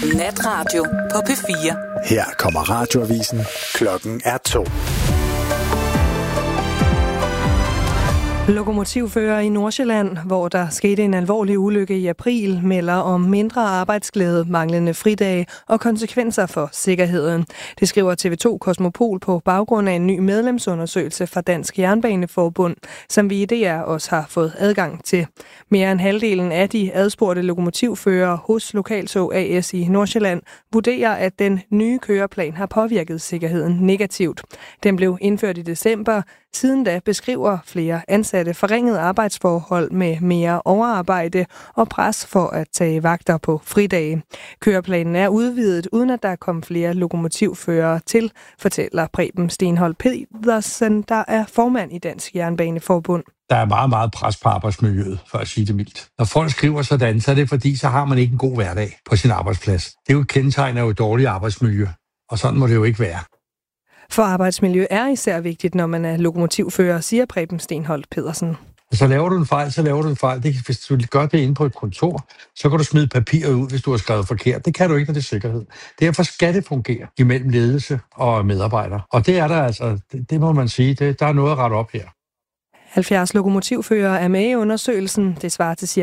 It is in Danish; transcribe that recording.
Natradio på P4. Her kommer radioavisen. Klokken er 2. Lokomotivfører i Nordsjælland, hvor der skete en alvorlig ulykke i april, melder om mindre arbejdsglæde, manglende fridage og konsekvenser for sikkerheden. Det skriver TV2 Kosmopol på baggrund af en ny medlemsundersøgelse fra Dansk Jernbaneforbund, som vi i DR også har fået adgang til. Mere end halvdelen af de adspurgte lokomotivførere hos Lokaltog AS i Nordsjælland vurderer, at den nye køreplan har påvirket sikkerheden negativt. Den blev indført i december. Siden da beskriver flere ansatte forringet arbejdsforhold med mere overarbejde og pres for at tage vagter på fridage. Køreplanen er udvidet, uden at der kom flere lokomotivførere til, fortæller Preben Stenholt Pedersen, der er formand i Dansk Jernbaneforbund. Der er meget, meget pres på arbejdsmiljøet, for at sige det mildt. Når folk skriver sådan, så er det fordi, så har man ikke en god hverdag på sin arbejdsplads. Det er jo et kendetegn af et dårligt arbejdsmiljø, og sådan må det jo ikke være. For arbejdsmiljø er især vigtigt, når man er lokomotivfører, siger Preben Stenholt Pedersen. Så laver du en fejl, så laver du en fejl. Hvis du gør det inde på et kontor, så kan du smide papiret ud, hvis du har skrevet forkert. Det kan du ikke, når det er sikkerhed. Derfor skal det fungere imellem ledelse og medarbejdere. Og det er der altså, det må man sige, der er noget at rette op her. 70 lokomotivførere er med i undersøgelsen. Det svarer til